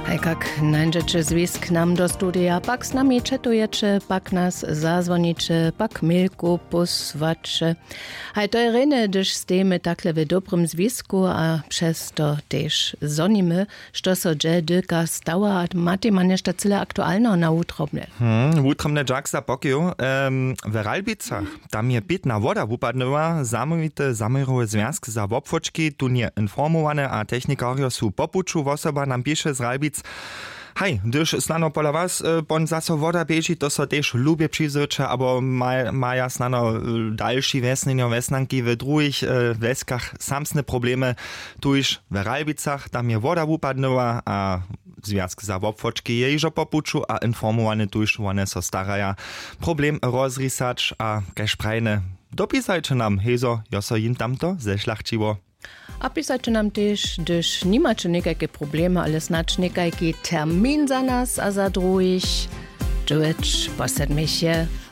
Hej, kak nańdziecie zwisk nam do studia, pak z nami czetujecie, pak nas zazwonicie, pak milku posłacie. Hej, to jest rene, gdyż stejemy takle w dobrym zwisku, a przez to też zonimy, što so dże dylka stała, a macie man jeszcze tyle aktualno na utrobne. Utrobne dżaksa pokiju. W Ralbicach, tam je pitna woda wupadnęła, zamówite zamirowe związki za obwoczki, tu nie informowane, a technikario su popuczu, osoba nam pisze z Ralbic. Hej, gdyż snano pola was, bon zaso woda bieži, to so też lubię przyzrycze, abo maja snano dalszy wesnenio wesnanki w drugich weskach samsne problemy, tuż w Ralbicach, tam je woda wupadnęła, a związk za obwoczki je iżo popuczu, a informowane tuż one so staraja problem rozrysać, a kajszprajne dopisajcie nam, hezo, joso jim tamto zeszlachciło. A pisajcie nam też, gdyż nie macie niekajkie problemy, ale znać niekajki termin za nas, a za drugich. Czuć, posadmy się.